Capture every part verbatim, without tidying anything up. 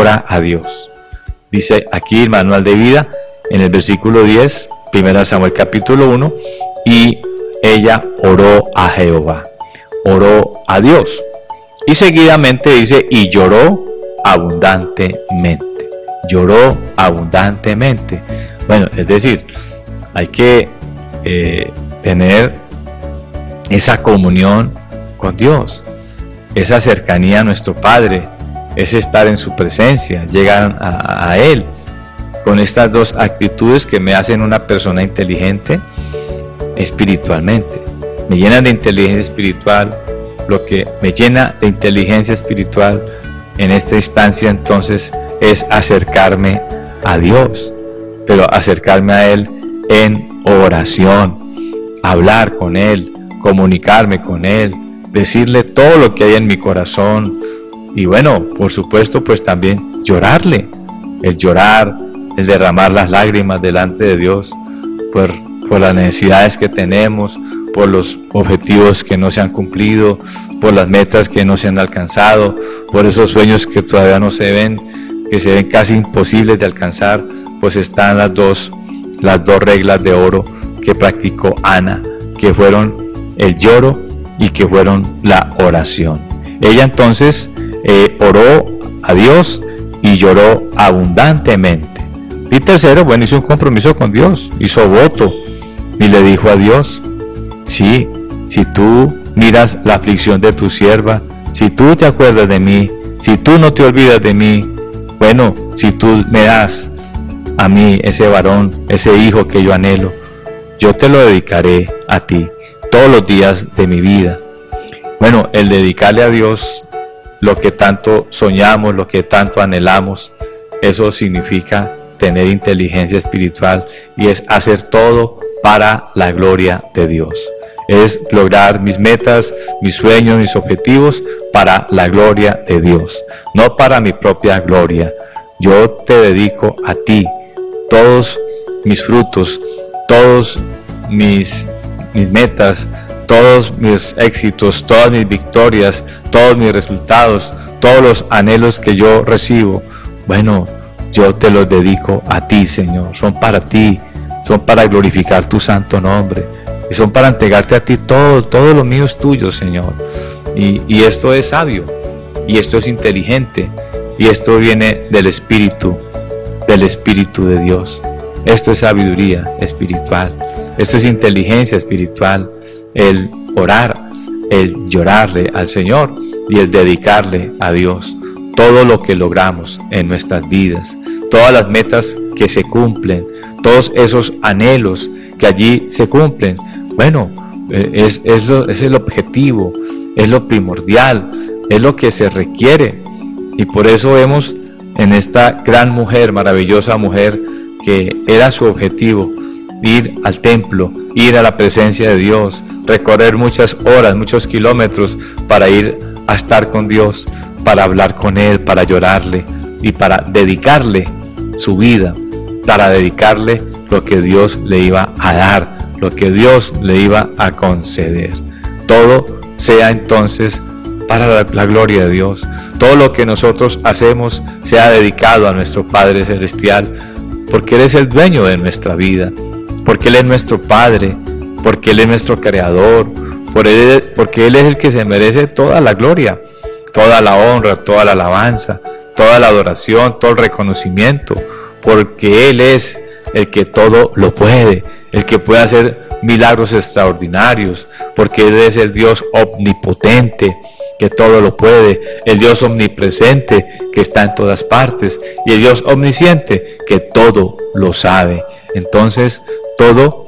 ora a Dios. Dice aquí el manual de vida, en el versículo diez, primera Samuel capítulo uno, y ella oró a Jehová, oró a Dios. Y seguidamente dice, y lloró abundantemente, lloró abundantemente. Bueno, es decir, hay que eh, tener esa comunión con Dios, esa cercanía a nuestro Padre, es estar en su presencia, llegar a, a Él, con estas dos actitudes que me hacen una persona inteligente espiritualmente. Me llenan de inteligencia espiritual. Lo que me llena de inteligencia espiritual en esta instancia entonces es acercarme a Dios, pero acercarme a Él en oración, hablar con Él, comunicarme con Él, decirle todo lo que hay en mi corazón y bueno, por supuesto pues también llorarle, el llorar, el derramar las lágrimas delante de Dios por, por las necesidades que tenemos, por los objetivos que no se han cumplido, por las metas que no se han alcanzado, por esos sueños que todavía no se ven, que se ven casi imposibles de alcanzar, pues están las dos, las dos reglas de oro que practicó Ana, que fueron el lloro y que fueron la oración. Ella entonces eh, oró a Dios y lloró abundantemente. Y tercero, bueno, hizo un compromiso con Dios, hizo voto y le dijo a Dios, sí, si tú miras la aflicción de tu sierva, si tú te acuerdas de mí, si tú no te olvidas de mí, bueno, si tú me das a mí ese varón, ese hijo que yo anhelo, yo te lo dedicaré a ti todos los días de mi vida. Bueno, el dedicarle a Dios lo que tanto soñamos, lo que tanto anhelamos, eso significa tener inteligencia espiritual y es hacer todo para la gloria de Dios. Es lograr mis metas, mis sueños, mis objetivos para la gloria de Dios, no para mi propia gloria. Yo te dedico a ti todos mis frutos, todos mis, mis metas, todos mis éxitos, todas mis victorias, todos mis resultados, todos los anhelos que yo recibo. Bueno, yo te los dedico a ti, Señor. Son para ti, son para glorificar tu santo nombre. Y son para entregarte a ti todo, todo lo mío es tuyo, Señor. Y, y esto es sabio, y esto es inteligente, y esto viene del Espíritu, del Espíritu de Dios. Esto es sabiduría espiritual, esto es inteligencia espiritual, el orar, el llorarle al Señor y el dedicarle a Dios todo lo que logramos en nuestras vidas, todas las metas que se cumplen, todos esos anhelos que allí se cumplen. Bueno, es, es, lo, es el objetivo, es lo primordial, es lo que se requiere. Y por eso vemos en esta gran mujer, maravillosa mujer, que era su objetivo, ir al templo, ir a la presencia de Dios, recorrer muchas horas, muchos kilómetros para ir a estar con Dios, para hablar con Él, para llorarle y para dedicarle su vida, para dedicarle lo que Dios le iba a dar, lo que Dios le iba a conceder. Todo sea entonces para la, la gloria de Dios. Todo lo que nosotros hacemos sea dedicado a nuestro Padre Celestial, porque Él es el dueño de nuestra vida, porque Él es nuestro Padre, porque Él es nuestro Creador, por él, porque Él es el que se merece toda la gloria, toda la honra, toda la alabanza, toda la adoración, todo el reconocimiento, porque Él es el que todo lo puede, el que puede hacer milagros extraordinarios, porque Él es el Dios omnipotente, que todo lo puede, el Dios omnipresente, que está en todas partes, y el Dios omnisciente, que todo lo sabe. Entonces, todo,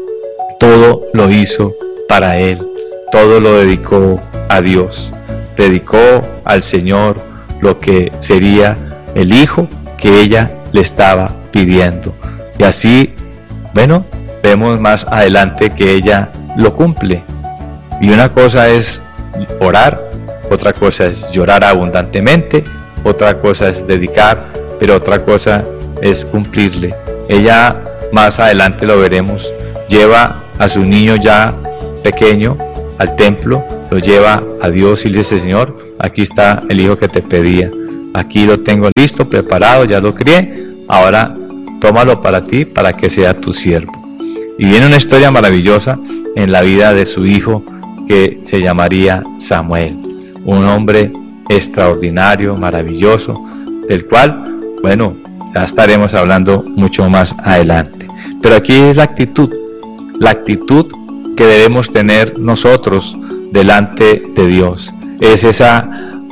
todo lo hizo para Él, todo lo dedicó a Dios, dedicó al Señor lo que sería el hijo que ella le estaba pidiendo. Y así, bueno, vemos más adelante que ella lo cumple. Y una cosa es orar, otra cosa es llorar abundantemente, otra cosa es dedicar, pero otra cosa es cumplirle. Ella, más adelante lo veremos, lleva a su niño ya pequeño al templo, lo lleva a Dios y le dice: Señor, aquí está el hijo que te pedía. aquí lo tengo listo, preparado, ya lo crié, ahora tómalo para ti, para que sea tu siervo. Y viene una historia maravillosa en la vida de su hijo, que se llamaría Samuel, un hombre extraordinario, maravilloso, del cual, bueno, ya estaremos hablando mucho más adelante. Pero aquí es la actitud, la actitud que debemos tener nosotros delante de Dios. Es esa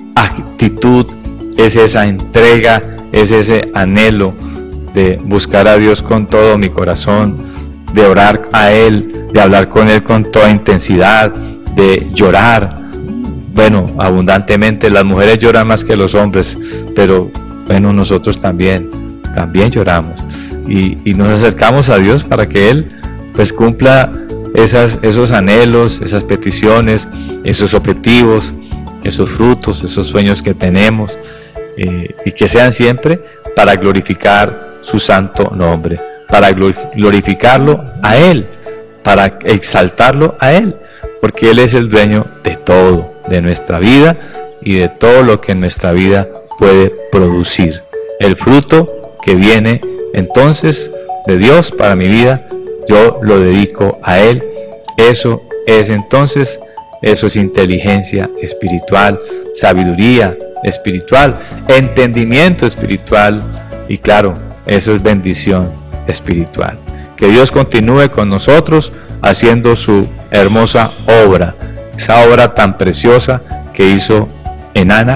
actitud, es esa entrega, es ese anhelo de buscar a Dios con todo mi corazón, de orar a Él, de hablar con Él con toda intensidad, de llorar, bueno, abundantemente. Las mujeres lloran más que los hombres, pero bueno, nosotros también, también lloramos, y, y nos acercamos a Dios para que Él pues cumpla esas, esos anhelos, esas peticiones, esos objetivos, esos frutos, esos sueños que tenemos, eh, y que sean siempre para glorificar su santo nombre, para glorificarlo a Él, para exaltarlo a Él, porque Él es el dueño de todo, de nuestra vida y de todo lo que en nuestra vida puede producir. El fruto que viene entonces de Dios para mi vida, yo lo dedico a Él. Eso es entonces, eso es inteligencia espiritual, sabiduría espiritual, entendimiento espiritual, y claro, eso es bendición espiritual. Que Dios continúe con nosotros haciendo su hermosa obra, esa obra tan preciosa que hizo en Ana,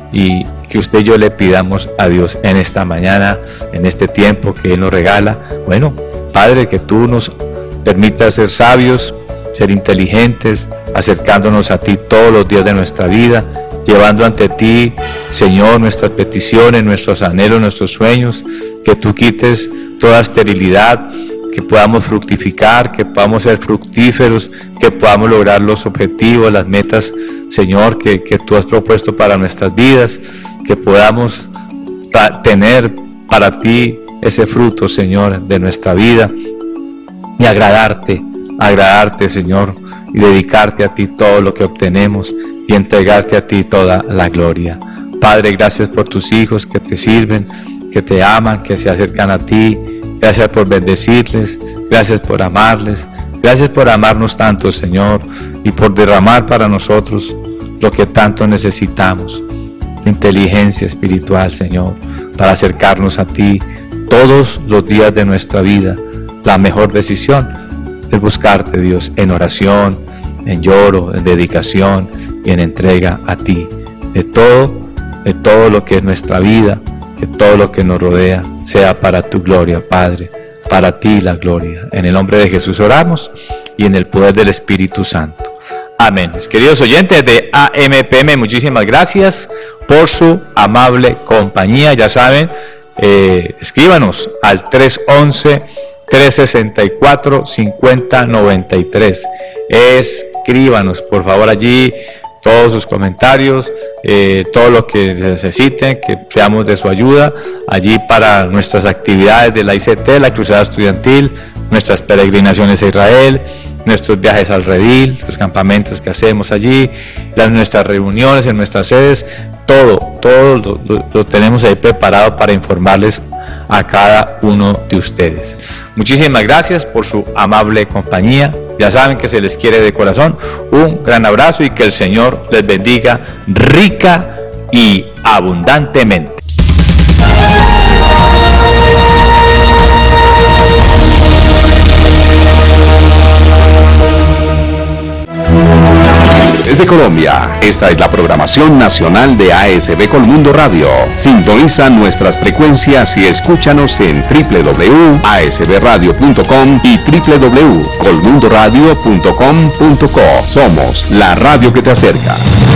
y que usted y yo le pidamos a Dios en esta mañana, en este tiempo que Él nos regala. Bueno, Padre, que tú nos permitas ser sabios, ser inteligentes, acercándonos a ti todos los días de nuestra vida, llevando ante ti, Señor, nuestras peticiones, nuestros anhelos, nuestros sueños, que tú quites toda esterilidad, que podamos fructificar, que podamos ser fructíferos, que podamos lograr los objetivos, las metas, Señor, que, que tú has propuesto para nuestras vidas, que podamos ta- tener para ti ese fruto, Señor, de nuestra vida, y agradarte, agradarte, Señor, y dedicarte a ti todo lo que obtenemos, y entregarte a ti toda la gloria. Padre, gracias por tus hijos que te sirven, que te aman, que se acercan a ti. Gracias por bendecirles, gracias por amarles, gracias por amarnos tanto, Señor, y por derramar para nosotros lo que tanto necesitamos. Inteligencia espiritual, Señor, para acercarnos a ti todos los días de nuestra vida. La mejor decisión es buscarte, Dios, en oración, en lloro, en dedicación y en entrega a ti. De todo, de todo lo que es nuestra vida, que todo lo que nos rodea sea para tu gloria, Padre, para ti la gloria. En el nombre de Jesús oramos y en el poder del Espíritu Santo. Amén. Queridos oyentes de A M P M, muchísimas gracias por su amable compañía. Ya saben, eh, escríbanos al tres once, tres sesenta y cuatro, cincuenta noventa y tres. Escríbanos, por favor, allí todos sus comentarios, eh, todo lo que necesiten, que seamos de su ayuda allí para nuestras actividades de la I C T, la Cruzada Estudiantil, nuestras peregrinaciones a Israel, nuestros viajes al redil, los campamentos que hacemos allí, las, nuestras reuniones en nuestras sedes, todo, todo lo, lo, lo tenemos ahí preparado para informarles a cada uno de ustedes. Muchísimas gracias por su amable compañía. Ya saben que se les quiere de corazón. Un gran abrazo y que el Señor les bendiga rica y abundantemente. Desde Colombia, esta es la programación nacional de A S B Colmundo Radio. Sintoniza nuestras frecuencias y escúchanos en doble u doble u doble u punto a s b radio punto com y doble u doble u doble u punto colmundoradio punto com punto co. Somos la radio que te acerca.